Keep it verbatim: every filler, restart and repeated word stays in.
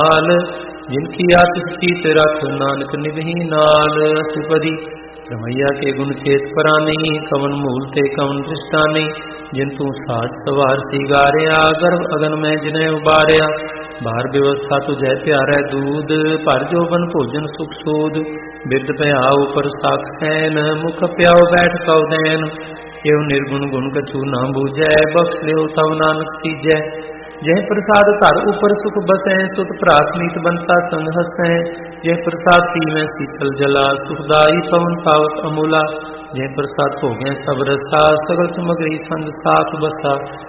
हाल जिनकी आतिश कीत रख नानक निभही नाल। अष्टपदी रमैया के गुण चेत परानी कवन मूल ते कवन दृष्टानी। जिन तू साज सवार सिगारिया गर्भ अगन में जिन्हें उबारिया। बाहर व्यवस्था तुझे प्यारे दूध पर जोबन भोजन सुख सूद। बिरद भया ऊपर साख सैन मुख प्याओ बैठ कौ दैन। एवं निर्गुण गुण कछु न बूझै बख्श लियो तब नानक सीजै। जय प्रसाद घर ऊपर सुख बसै सुत प्राथमित बनता संग हसै। जय प्रसाद पीवै शीतल जला सुखदाई पवन पावत अमूला। जय प्रसाद भोगै सब रसा सगल समग्री संग साथ बसा।